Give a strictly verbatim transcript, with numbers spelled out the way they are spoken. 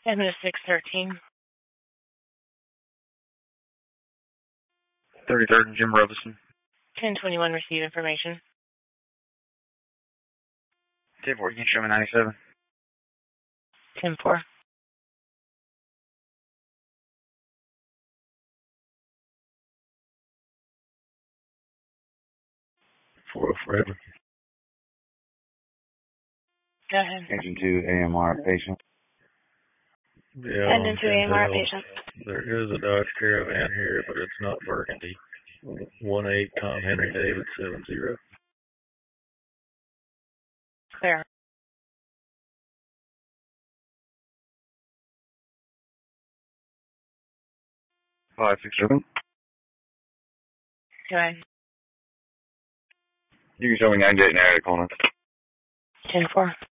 Seven to six thirteen. thirty-third and Jim Robison. Ten twenty-one. Receive information. ten four. You can show me ninety-seven. Ten four. four oh forever. Go ahead. Engine two A M R patient. Yeah, Engine two A M R patient. There is a Dodge Caravan here, but it's not burgundy. one eight Tom Henry David seven zero. Clear. five six seven. Go ahead. You can show me ninety-eight in area corner. Ten four.